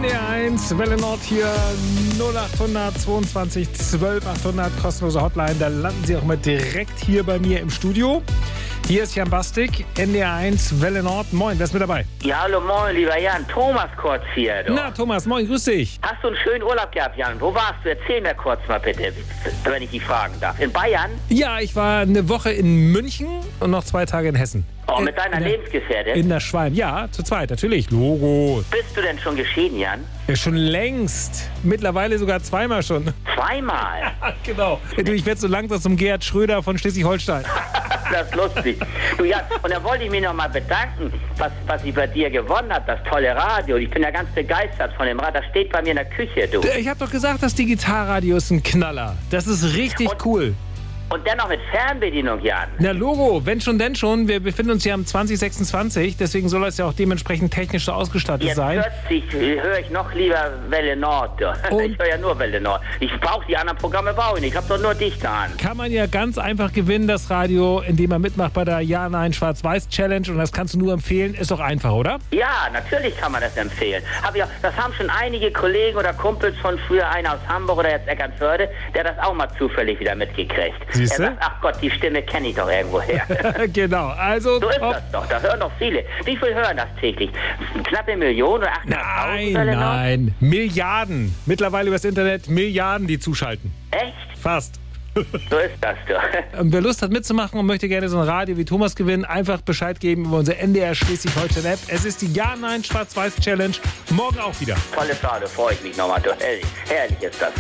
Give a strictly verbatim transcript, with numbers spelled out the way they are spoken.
N D R eins, Welle Nord hier, null acht zweiundzwanzig zwölf achthundert, kostenlose Hotline. Da landen Sie auch mal direkt hier bei mir im Studio. Hier ist Jan Bastik, N D R eins, Welle Nord. Moin, wer ist mit dabei? Ja, hallo, moin, lieber Jan. Thomas kurz hier. Du. Na, Thomas, moin, grüß dich. Hast du einen schönen Urlaub gehabt, Jan? Wo warst du? Erzähl mir kurz mal bitte, wenn ich dich fragen darf. In Bayern? Ja, ich war eine Woche in München und noch zwei Tage in Hessen. Oh, mit deiner in der, Lebensgefährtin? In der Schwalm, ja, zu zweit, natürlich, Logo. Bist du denn schon geschieden, Jan? Ja, schon längst. Mittlerweile sogar zweimal schon. Zweimal? Genau. Du, ich werde so langsam zum Gerhard Schröder von Schleswig-Holstein. Das ist lustig. Du, Jan, und da wollte ich mich noch mal bedanken, was, was ich bei dir gewonnen habe, das tolle Radio. Ich bin ja ganz begeistert von dem Radio. Das steht bei mir in der Küche, du. Ich habe doch gesagt, das Digitalradio ist ein Knaller. Das ist richtig und, cool. Und dennoch mit Fernbedienung, Jan. Na Logo, wenn schon, denn schon. Wir befinden uns hier am zwanzig sechsundzwanzig, deswegen soll es ja auch dementsprechend technisch so ausgestattet Jetzt sein. plötzlich höre ich noch lieber Welle Nord. Ich höre ja nur Welle Nord. Ich brauche die anderen Programme brauche ich nicht. Ich habe doch nur dich da an. Kann man ja ganz einfach gewinnen, das Radio, indem man mitmacht bei der Ja-Nein-Schwarz-Weiß-Challenge. Und das kannst du nur empfehlen. Ist doch einfach, oder? Ja, natürlich kann man das empfehlen. Hab ich auch, das haben schon einige Kollegen oder Kumpels von früher, einer aus Hamburg oder jetzt Eckernförde, der das auch mal zufällig wieder mitgekriegt. Siehst du? Er sagt, ach Gott, die Stimme kenne ich doch irgendwo her. Genau, also... So ist das doch, da hören doch viele. Wie viel hören das täglich? Eine knappe Million oder achthunderttausend? Nein, nein, Milliarden. Mittlerweile übers Internet Milliarden, die zuschalten. Echt? Fast. So ist das doch. Und wer Lust hat mitzumachen und möchte gerne so ein Radio wie Thomas gewinnen, einfach Bescheid geben über unsere N D R Schleswig-Holstein-App. Es ist die Ja-Nein-Schwarz-Weiß-Challenge. Morgen auch wieder. Tolles Radio, freue ich mich nochmal. Herrlich, herrlich ist das.